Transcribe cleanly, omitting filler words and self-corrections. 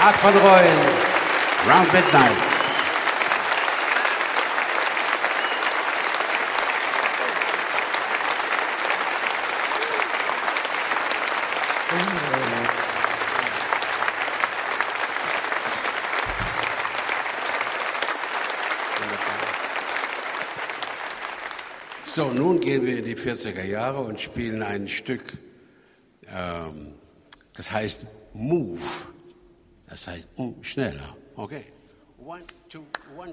Art von Reuen, Round Midnight. So, nun gehen wir in die 40er Jahre und spielen ein Stück, das heißt Move. Das heißt schneller. Okay. 1, 2, 1,